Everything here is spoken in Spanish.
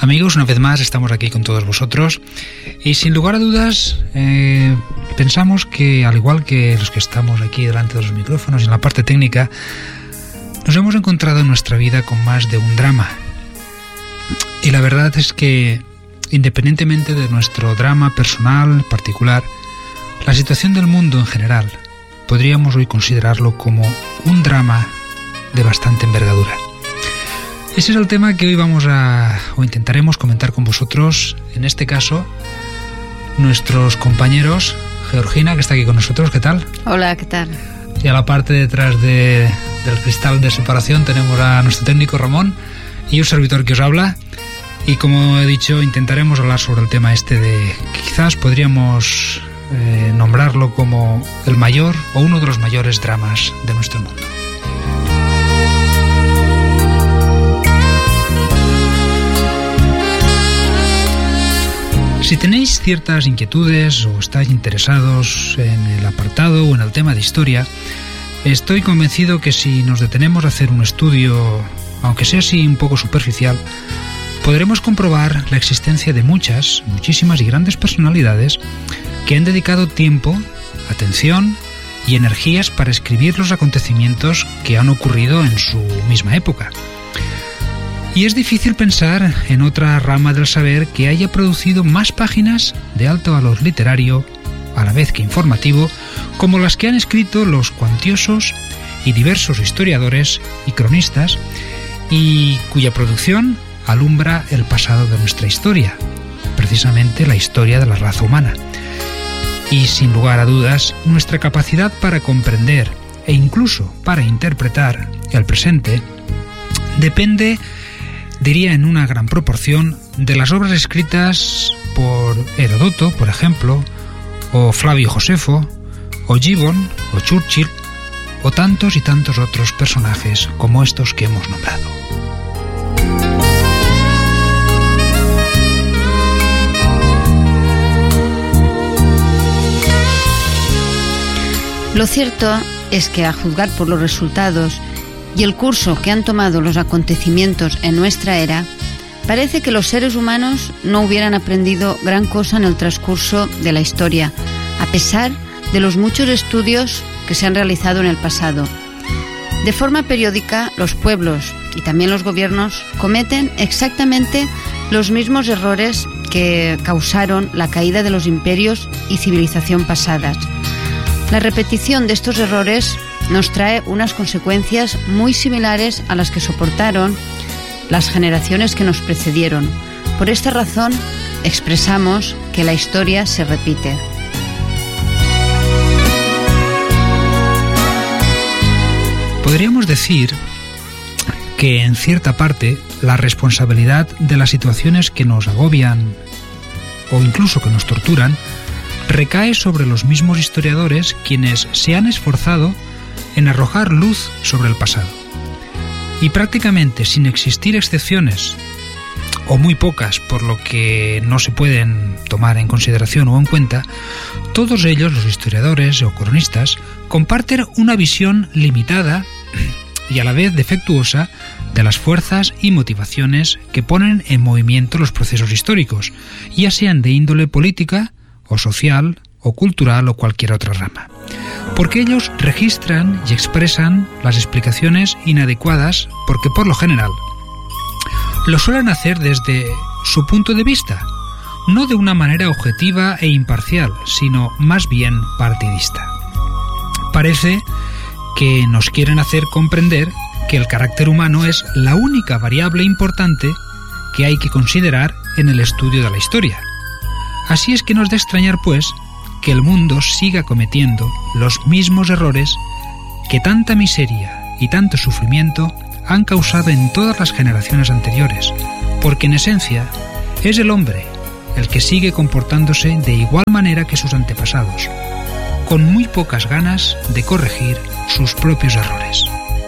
Amigos, una vez más estamos aquí con todos vosotros y sin lugar a dudas pensamos que, al igual que los que estamos aquí delante de los micrófonos y en la parte técnica, nos hemos encontrado en nuestra vida con más de un drama. Y la verdad es que, independientemente de nuestro drama personal, particular, la situación del mundo en general podríamos hoy considerarlo como un drama de bastante envergadura. Ese es el tema que hoy intentaremos comentar con vosotros. En este caso, nuestros compañeros, Georgina, que está aquí con nosotros. ¿Qué tal? Hola, ¿qué tal? Y a la parte detrás del cristal de separación tenemos a nuestro técnico Ramón y un servidor que os habla. Y como he dicho, intentaremos hablar sobre el tema este de que quizás podríamos nombrarlo como el mayor o uno de los mayores dramas de nuestro mundo. Si tenéis ciertas inquietudes o estáis interesados en el apartado o en el tema de historia, estoy convencido que si nos detenemos a hacer un estudio, aunque sea así un poco superficial, podremos comprobar la existencia de muchísimas y grandes personalidades que han dedicado tiempo, atención y energías para escribir los acontecimientos que han ocurrido en su misma época. Y es difícil pensar en otra rama del saber que haya producido más páginas de alto valor literario, a la vez que informativo, como las que han escrito los cuantiosos y diversos historiadores y cronistas, y cuya producción alumbra el pasado de nuestra historia, precisamente la historia de la raza humana. Y sin lugar a dudas, nuestra capacidad para comprender e incluso para interpretar el presente depende, diría en una gran proporción, de las obras escritas por Heródoto, por ejemplo, o Flavio Josefo, o Gibbon, o Churchill, o tantos y tantos otros personajes como estos que hemos nombrado. Lo cierto es que, a juzgar por los resultados y el curso que han tomado los acontecimientos en nuestra era, parece que los seres humanos no hubieran aprendido gran cosa en el transcurso de la historia, a pesar de los muchos estudios que se han realizado en el pasado. De forma periódica, los pueblos y también los gobiernos cometen exactamente los mismos errores que causaron la caída de los imperios y civilización pasadas. La repetición de estos errores nos trae unas consecuencias muy similares a las que soportaron las generaciones que nos precedieron. Por esta razón, expresamos que la historia se repite. Podríamos decir que, en cierta parte, la responsabilidad de las situaciones que nos agobian o incluso que nos torturan recae sobre los mismos historiadores, quienes se han esforzado en arrojar luz sobre el pasado. Y prácticamente sin existir excepciones, o muy pocas por lo que no se pueden tomar en consideración o en cuenta, todos ellos, los historiadores o cronistas, comparten una visión limitada y a la vez defectuosa de las fuerzas y motivaciones que ponen en movimiento los procesos históricos, ya sean de índole política, o social, o cultural, o cualquier otra rama. Porque ellos registran y expresan las explicaciones inadecuadas porque, por lo general, lo suelen hacer desde su punto de vista, no de una manera objetiva e imparcial, sino más bien partidista. Parece que nos quieren hacer comprender que el carácter humano es la única variable importante que hay que considerar en el estudio de la historia. Así es que no es de extrañar, pues, que el mundo siga cometiendo los mismos errores que tanta miseria y tanto sufrimiento han causado en todas las generaciones anteriores, porque en esencia es el hombre el que sigue comportándose de igual manera que sus antepasados, con muy pocas ganas de corregir sus propios errores.